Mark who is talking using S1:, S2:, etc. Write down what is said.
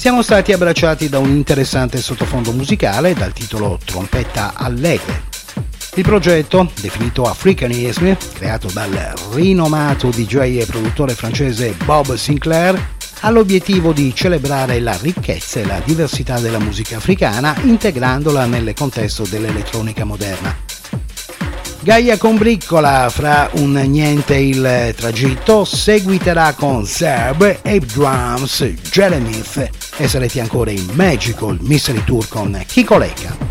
S1: Siamo stati abbracciati da un interessante sottofondo musicale dal titolo Trompetta Allegre. Il progetto, definito Africanism, creato dal rinomato DJ e produttore francese Bob Sinclair, ha l'obiettivo di celebrare la ricchezza e la diversità della musica africana, integrandola nel contesto dell'elettronica moderna. Gaia combriccola fra un niente il tragitto, seguiterà con Serb, Ape Drums, Jeremith e sarete ancora in Magical Mystery Tour con Kiko Lecca.